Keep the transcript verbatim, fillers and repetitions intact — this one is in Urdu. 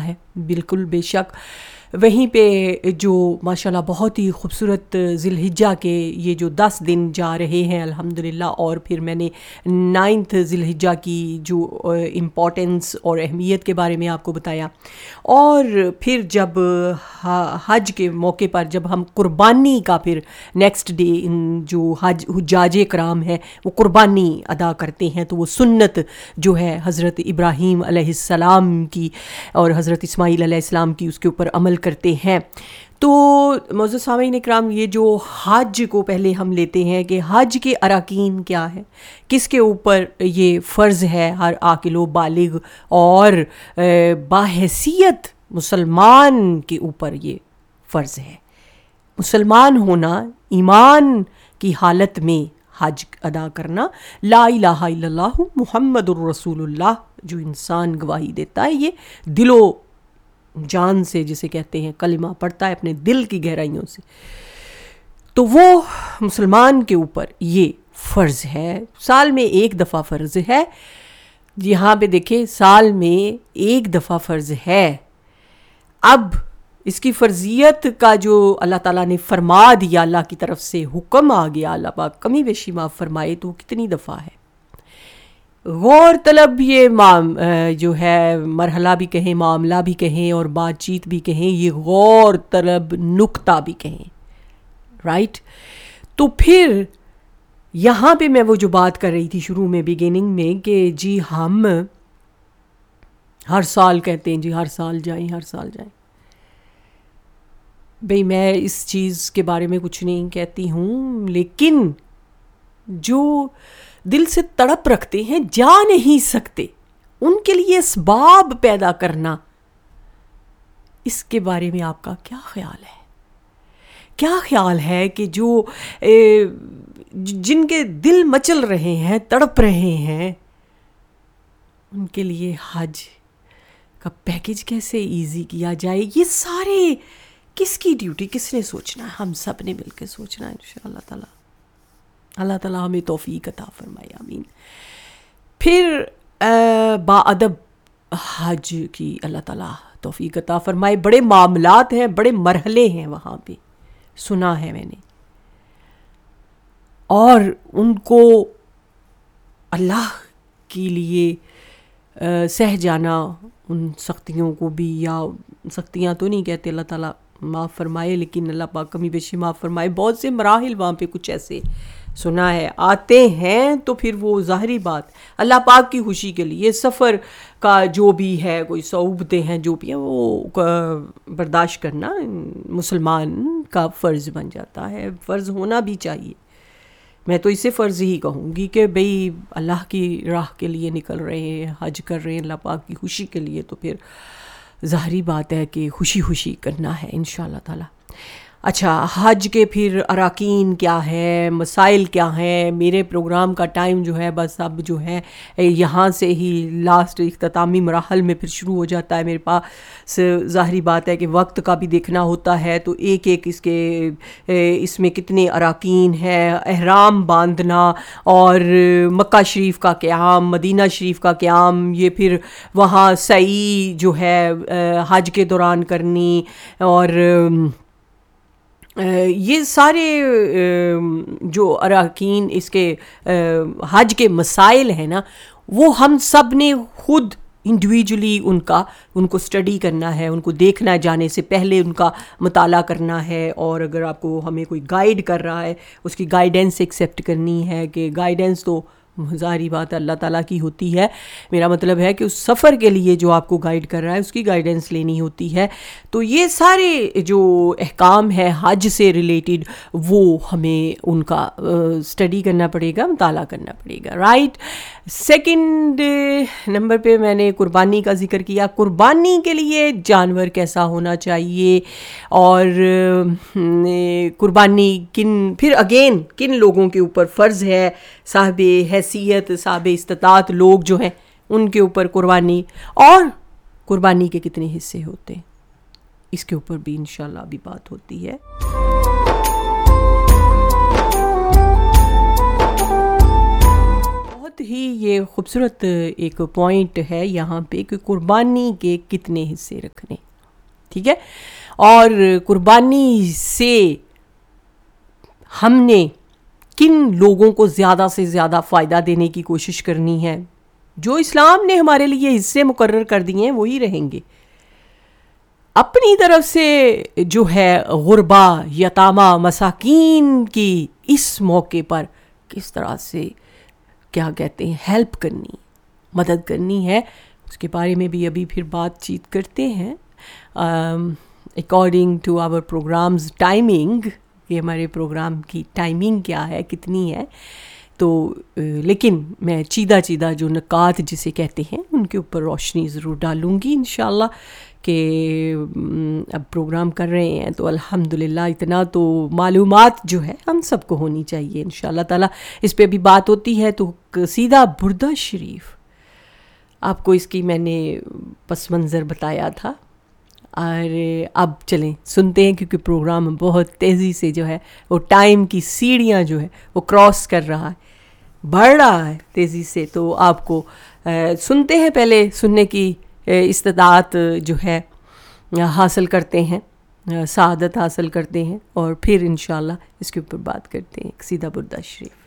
ہے بالکل بے شک. وہیں پہ جو ماشاءاللہ بہت ہی خوبصورت ذی الحجہ کے یہ جو دس دن جا رہے ہیں الحمدللہ، اور پھر میں نے نائنتھ ذی الحجہ کی جو امپورٹنس اور اہمیت کے بارے میں آپ کو بتایا. اور پھر جب حج کے موقع پر جب ہم قربانی کا پھر نیکسٹ ڈے جو حج حجاج کرام ہیں وہ قربانی ادا کرتے ہیں، تو وہ سنت جو ہے حضرت ابراہیم علیہ السلام کی اور حضرت اسماعیل علیہ السلام کی اس کے اوپر عمل کرتے ہیں. تو معزز سامعین اکرام، یہ جو حج کو پہلے ہم لیتے ہیں کہ حج کے اراکین کیا ہے، کس کے اوپر یہ فرض ہے ہر عاقل و بالغ اور باحیثیت مسلمان کے اوپر یہ فرض ہے. مسلمان ہونا، ایمان کی حالت میں حج ادا کرنا، لا الہ الا اللہ محمد الرسول اللہ جو انسان گواہی دیتا ہے، یہ دل و جان سے جسے کہتے ہیں کلمہ پڑھتا ہے اپنے دل کی گہرائیوں سے، تو وہ مسلمان کے اوپر یہ فرض ہے. سال میں ایک دفعہ فرض ہے. یہاں پہ دیکھیں سال میں ایک دفعہ فرض ہے. اب اس کی فرضیت کا جو اللہ تعالیٰ نے فرما دیا، اللہ کی طرف سے حکم آ گیا، اللہ پاک کمی بیشی معاف فرمائے، تو کتنی دفعہ ہے. غور طلب یہ معام جو ہے مرحلہ بھی کہیں، معاملہ بھی کہیں، اور بات چیت بھی کہیں، یہ غور طلب نکتہ بھی کہیں، رائٹ. تو پھر یہاں پہ میں وہ جو بات کر رہی تھی شروع میں بگیننگ میں کہ جی ہم ہر سال کہتے ہیں جی ہر سال جائیں ہر سال جائیں. بھئی میں اس چیز کے بارے میں کچھ نہیں کہتی ہوں، لیکن جو دل سے تڑپ رکھتے ہیں، جا نہیں سکتے، ان کے لیے اسباب پیدا کرنا، اس کے بارے میں آپ کا کیا خیال ہے؟ کیا خیال ہے کہ جو جن کے دل مچل رہے ہیں، تڑپ رہے ہیں، ان کے لیے حج کا پیکیج کیسے ایزی کیا جائے؟ یہ سارے کس کی ڈیوٹی، کس نے سوچنا ہے؟ ہم سب نے مل کے سوچنا ہے انشاءاللہ تعالی. اللہ تعالیٰ ہمیں توفیق عطا فرمائے، آمین. پھر با ادب حج کی اللہ تعالیٰ توفیق عطا فرمائے. بڑے معاملات ہیں، بڑے مرحلے ہیں وہاں پہ، سنا ہے میں نے، اور ان کو اللہ کے لیے سہ جانا، ان سختیوں کو بھی، یا سختیاں تو نہیں کہتے، اللہ تعالیٰ معاف فرمائے، لیکن اللہ پاک کمی بیشی معاف فرمائے. بہت سے مراحل وہاں پہ کچھ ایسے سنا ہے آتے ہیں، تو پھر وہ ظاہری بات اللہ پاک کی خوشی کے لیے سفر کا جو بھی ہے، کوئی صعوبتیں ہیں جو بھی ہیں، وہ برداشت کرنا مسلمان کا فرض بن جاتا ہے. فرض ہونا بھی چاہیے. میں تو اسے فرض ہی کہوں گی کہ بھئی اللہ کی راہ کے لیے نکل رہے ہیں، حج کر رہے ہیں اللہ پاک کی خوشی کے لیے، تو پھر ظاہری بات ہے کہ خوشی خوشی کرنا ہے انشاءاللہ تعالی. اچھا، حج کے پھر اراکین کیا ہے، مسائل کیا ہیں. میرے پروگرام کا ٹائم جو ہے بس اب جو ہے یہاں سے ہی لاسٹ اختتامی مراحل میں پھر شروع ہو جاتا ہے میرے پاس. ظاہری بات ہے کہ وقت کا بھی دیکھنا ہوتا ہے، تو ایک ایک اس کے اس میں کتنے اراکین ہیں. احرام باندھنا، اور مکہ شریف کا قیام، مدینہ شریف کا قیام، یہ پھر وہاں سعی جو ہے حج کے دوران کرنی، اور یہ سارے جو اراکین اس کے حج کے مسائل ہیں نا، وہ ہم سب نے خود انڈیویجولی ان کا ان کو اسٹڈی کرنا ہے، ان کو دیکھنا ہے، جانے سے پہلے ان کا مطالعہ کرنا ہے. اور اگر آپ کو ہمیں کوئی گائیڈ کر رہا ہے، اس کی گائیڈنس ایکسیپٹ کرنی ہے، کہ گائیڈنس تو ظاہری بات اللہ تعالیٰ کی ہوتی ہے. میرا مطلب ہے کہ اس سفر کے لیے جو آپ کو گائیڈ کر رہا ہے اس کی گائیڈنس لینی ہوتی ہے. تو یہ سارے جو احکام ہے حج سے ریلیٹڈ، وہ ہمیں ان کا اسٹڈی کرنا پڑے گا، مطالعہ کرنا پڑے گا، رائٹ. سیکنڈ نمبر پہ میں نے قربانی کا ذکر کیا. قربانی کے لیے جانور کیسا ہونا چاہیے، اور قربانی کن پھر اگین کن لوگوں کے اوپر فرض ہے. صاحب حیثیت، صاحب استطاعت لوگ جو ہیں ان کے اوپر قربانی، اور قربانی کے کتنے حصے ہوتے ہیں، اس کے اوپر بھی انشاءاللہ ابھی بات ہوتی ہے. بہت ہی یہ خوبصورت ایک پوائنٹ ہے یہاں پہ کہ قربانی کے کتنے حصے رکھنے، ٹھیک ہے، اور قربانی سے ہم نے کن لوگوں کو زیادہ سے زیادہ فائدہ دینے کی کوشش کرنی ہے. جو اسلام نے ہمارے لیے حصے مقرر کر دیے ہیں وہی رہیں گے. اپنی طرف سے جو ہے غربا، یتامہ، مساکین کی اس موقع پر کس طرح سے کیا کہتے ہیں ہیلپ کرنی، مدد کرنی ہے، اس کے بارے میں بھی ابھی پھر بات چیت کرتے ہیں according to our programmes timing, کہ ہمارے پروگرام کی ٹائمنگ کیا ہے، کتنی ہے. تو لیکن میں چیدہ چیدہ جو نکات جسے کہتے ہیں ان کے اوپر روشنی ضرور ڈالوں گی انشاءاللہ، کہ اب پروگرام کر رہے ہیں تو الحمدللہ اتنا تو معلومات جو ہے ہم سب کو ہونی چاہیے انشاءاللہ تعالی. اس پہ بھی بات ہوتی ہے تو قصیدہ بردہ شریف، آپ کو اس کی میں نے پس منظر بتایا تھا، اور اب چلیں سنتے ہیں کیونکہ پروگرام بہت تیزی سے جو ہے وہ ٹائم کی سیڑھیاں جو ہے وہ کراس کر رہا ہے، بڑھ رہا ہے تیزی سے. تو آپ کو سنتے ہیں، پہلے سننے کی استطاعت جو ہے حاصل کرتے ہیں، سعادت حاصل کرتے ہیں، اور پھر انشاءاللہ اس کے اوپر بات کرتے ہیں. قصیدہ بردہ شریف.